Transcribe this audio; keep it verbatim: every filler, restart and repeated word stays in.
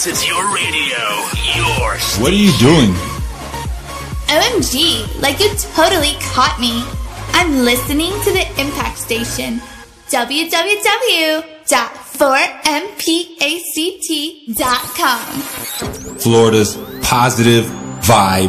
It's your radio, your station. What are you doing? O M G, like you totally caught me. I'm listening to the Impact Station. w w w dot four m pact dot com. Florida's positive vibe